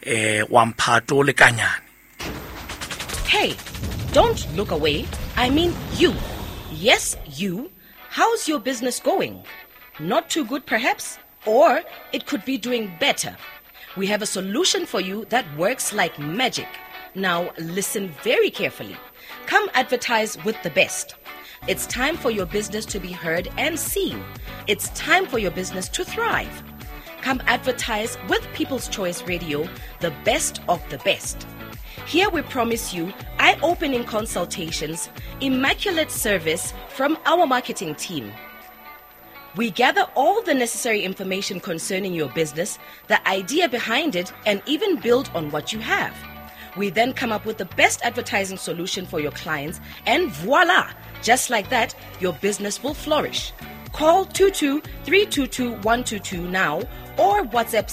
wamphato le kanyane. Hey, don't look away. I mean you. Yes, you. How's your business going? Not too good, perhaps? Or it could be doing better. We have a solution for you that works like magic. Now, listen very carefully. Come advertise with the best. It's time for your business to be heard and seen. It's time for your business to thrive. Come advertise with People's Choice Radio, the best of the best. Here we promise you eye-opening consultations, immaculate service from our marketing team. We gather all the necessary information concerning your business, the idea behind it, and even build on what you have. We then come up with the best advertising solution for your clients, and voila! Just like that, your business will flourish. Call 22-322-122 now or WhatsApp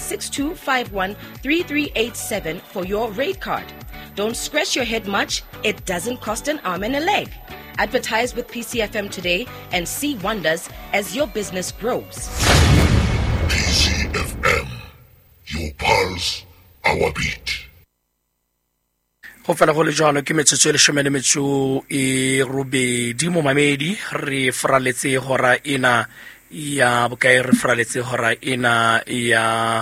6251-3387 for your rate card. Don't scratch your head much. It doesn't cost an arm and a leg. Advertise with PCFM today and see wonders as your business grows. PCFM, your pulse, our beat. Go fela go le jalo ke metsotso le shomele metso e robedi mo mamedi re fraletse hora ena ya bokae re fraletse hora ena ya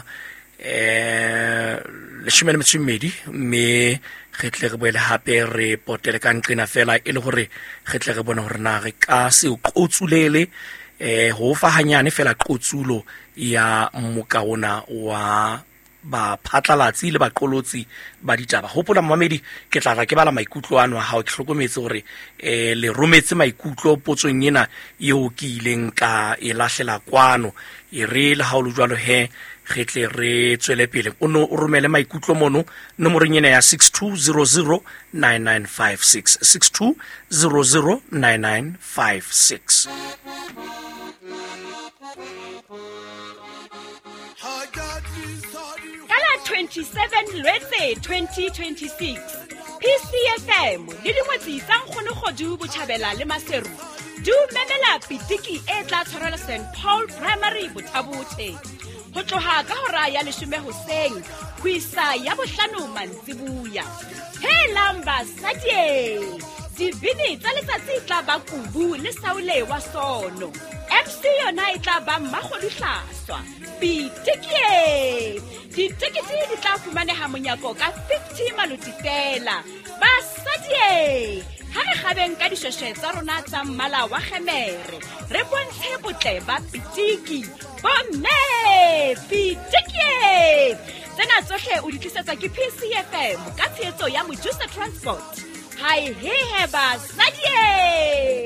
le shomele metso mmedi me ge tle re boele hape re potele ka nqena fela e le gore ge tle re bona gore na re ka se o qotsulele ho fa hanyane fela qotsulo ya mokaona wa ba phatlalatsi le baqolotsi ba ditaba. Hopola mmamedi ke tla ke bala maikutlo ano ha o ke hlokometse gore le rometse maikutlo potsong ena eo ke ileng ka e lahlela kwano e re le ha o jwalo he ge tle re tswele pele o no romele maikutlo mono nomorong ena ya 62009956 62009956. Kala 27 Lwetse 2026 PCFM le dingwetsi tsa nkgono godu botjhabela le maseru du memela pitiki e tla tshwarela St Paul Primary Bothabothe ho tloha ka hora ya 10 hoseng ho isa ya bohlano mantsibuya. He lamba sadie dibini tsa letsatsi tla ba kubu le saule wa sono. MC yona e tla ba mmagolihlaswa pitiki ditikiti di tla fumaneha monyako ka 50 maluti fela. Basadie ha re gabeng ka dishweshwe tsa rona tsa mmala wa gemere re bontshe botle ba pitiki bomme pitiki tsena tsohle o di tlisetsa ke PCFM ka tshehetso ya Mojusa Transport. Hi he basadie.